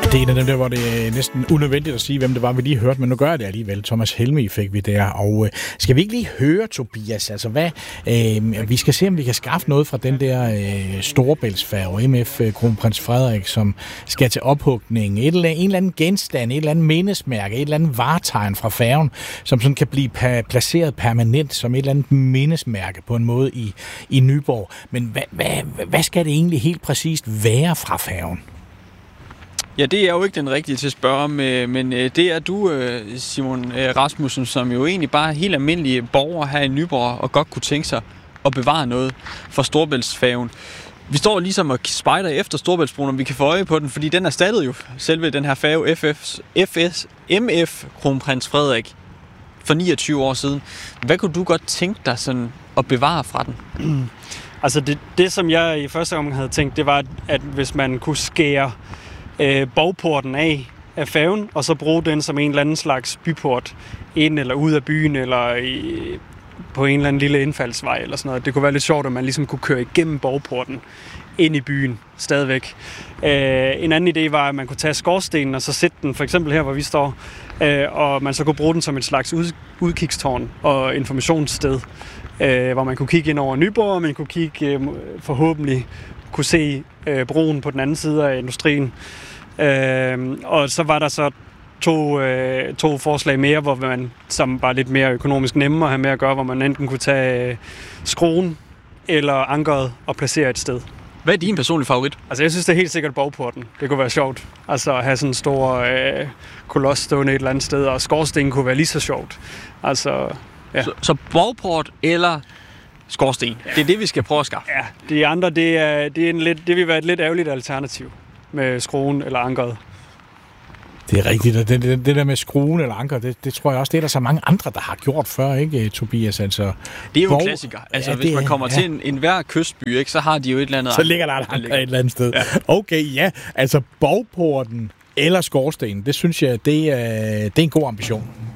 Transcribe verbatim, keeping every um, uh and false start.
Det er en af dem der, hvor det er næsten unødvendigt at sige, hvem det var, vi lige hørte, men nu gør jeg det alligevel. Thomas Helmig fik vi der, og øh, skal vi ikke lige høre, Tobias, altså hvad, øh, vi skal se, om vi kan skaffe noget fra den der øh, Storebæltsfærge, M F Kronprins Frederik, som skal til ophugning, et eller, en eller anden genstand, et eller andet mindesmærke, et eller andet vartegn fra færgen, som sådan kan blive pa- placeret permanent som et eller andet mindesmærke på en måde i, i Nyborg. Men hvad, hvad, hvad skal det egentlig helt præcist være fra færgen? Ja, det er jo ikke den rigtige til at spørge om, men det er du, Simon Rasmussen, som jo egentlig bare er helt almindelige borgere her i Nyborg og godt kunne tænke sig at bevare noget fra Storebæltsfærgen. Vi står ligesom og spejder efter Storebæltsbroen, om vi kan få øje på den, fordi den erstattede jo selve den her færge F F's, F S, M F Kronprins Frederik for niogtyve år siden. Hvad kunne du godt tænke dig sådan at bevare fra den? Mm. Altså det, det, som jeg i første omgang havde tænkt, det var, at hvis man kunne skære øh, bogporten af af færgen, og så bruge den som en eller anden slags byport ind eller ud af byen, eller i, på en eller anden lille indfaldsvej eller sådan noget. Det kunne være lidt sjovt, at man ligesom kunne køre igennem borgporten ind i byen stadigvæk. Øh, en anden idé var, at man kunne tage skorstenen og så sætte den, for eksempel her, hvor vi står, øh, og man så kunne bruge den som et slags ud, udkigstårn og informationssted, øh, hvor man kunne kigge ind over Nyborg, og man kunne kigge øh, forhåbentlig kunne se øh, broen på den anden side af industrien. Øh, og så var der så to, øh, to forslag mere, hvor man, som var lidt mere økonomisk nemme at have med at gøre, hvor man enten kunne tage øh, skruen eller ankeret og placere et sted. Hvad er din personlige favorit? Altså, jeg synes, det er helt sikkert bogporten. Det kunne være sjovt. Altså, at have sådan en stor øh, koloss stående et eller andet sted, og skorstenen kunne være lige så sjovt. Altså, ja. Så, så bogport eller skorsten? Ja. Det er det, vi skal prøve at skaffe. Ja, de andre, det, er, det, er en lidt, det vil være et lidt ærgerligt alternativ med skruen eller ankeret. Det er rigtigt, og det, det, det der med skruen eller anker, det, det tror jeg også, det er der så mange andre, der har gjort før, ikke, Tobias? Altså, det er jo hvor, en klassiker. Altså, ja, hvis man kommer ja. til en, en hver kystby, ikke, så har de jo et eller andet... Så ligger der et anker et eller andet sted. Ja. Okay, ja. Altså, bogporten eller skorstenen, det synes jeg, det er, det er en god ambition.